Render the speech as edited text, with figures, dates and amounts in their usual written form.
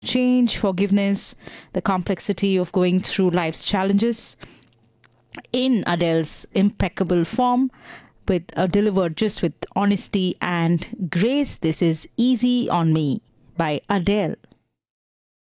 change, forgiveness, the complexity of going through life's challenges in Adele's impeccable form, with delivered just with honesty and grace. This is Easy on Me by Adele.